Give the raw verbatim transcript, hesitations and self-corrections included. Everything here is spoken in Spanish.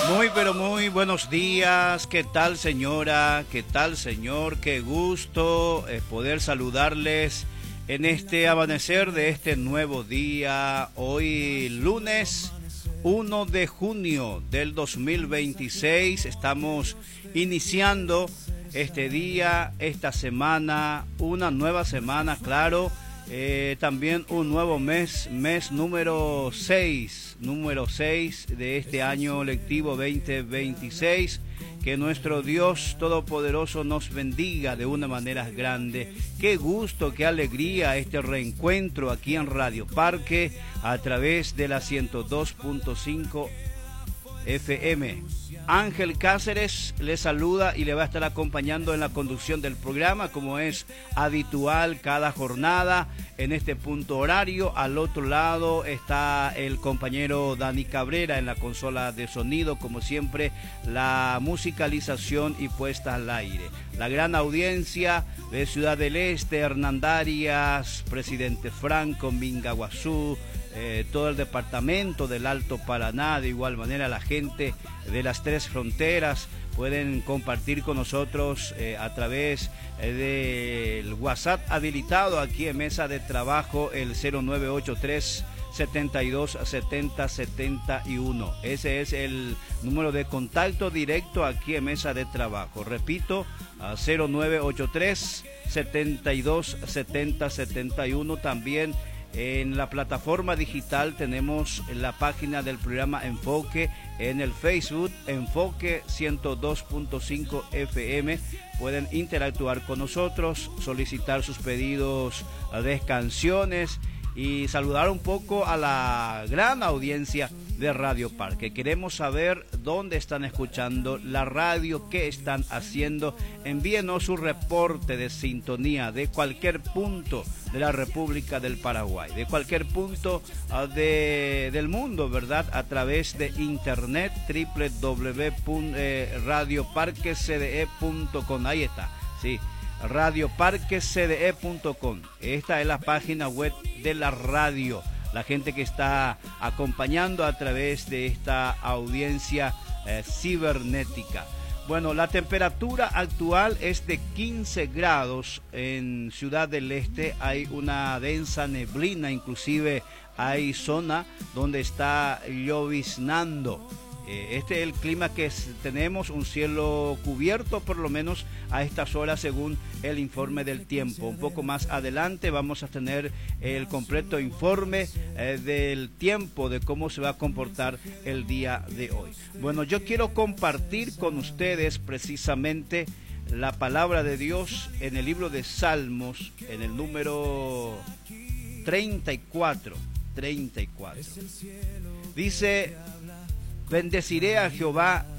Muy, pero muy buenos días. ¿Qué tal, señora? ¿Qué tal, señor? Qué gusto eh, poder saludarles en este amanecer de este nuevo día. Hoy, lunes uno de junio del dos mil veintiséis. Estamos iniciando este día, esta semana, una nueva semana, claro. Eh, también un nuevo mes, mes número seis, número seis de este año lectivo veinte veintiséis. Que nuestro Dios Todopoderoso nos bendiga de una manera grande. Qué gusto, qué alegría este reencuentro aquí en Radio Parque a través de la ciento dos punto cinco F M. Ángel Cáceres le saluda y le va a estar acompañando en la conducción del programa, como es habitual cada jornada en este punto horario. Al otro lado está el compañero Dani Cabrera en la consola de sonido, como siempre, la musicalización y puesta al aire. La gran audiencia de Ciudad del Este, Hernandarias, Presidente Franco, Mingaguazú, Eh, todo el departamento del Alto Paraná, de igual manera la gente de las tres fronteras pueden compartir con nosotros eh, a través eh, del WhatsApp habilitado aquí en mesa de trabajo, el cero nueve ocho tres setenta y dos setenta setenta y uno. Ese es el número de contacto directo aquí en mesa de trabajo. Repito, a cero nueve ocho tres setenta y dos setenta setenta y uno. También en la plataforma digital tenemos la página del programa Enfoque en el Facebook, Enfoque ciento dos punto cinco F M. Pueden interactuar con nosotros, solicitar sus pedidos de canciones y saludar un poco a la gran audiencia de Radio Parque. Queremos saber dónde están escuchando la radio, qué están haciendo. Envíenos su reporte de sintonía de cualquier punto de la República del Paraguay, de cualquier punto uh, de, del mundo, ¿verdad? A través de internet, doble u doble u doble u punto radio parque c d e punto com. Ahí está, sí, radio parque c d e punto com. Esta es la página web de la radio. La gente que está acompañando a través de esta audiencia eh, cibernética. Bueno, la temperatura actual es de quince grados en Ciudad del Este. Hay una densa neblina, inclusive hay zona donde está lloviznando. Este es el clima que tenemos, un cielo cubierto por lo menos a estas horas según el informe del tiempo. Un poco más adelante vamos a tener el completo informe eh, del tiempo, de cómo se va a comportar el día de hoy. Bueno, yo quiero compartir con ustedes precisamente la palabra de Dios en el libro de Salmos, en el número treinta y cuatro. Dice: bendeciré a Jehová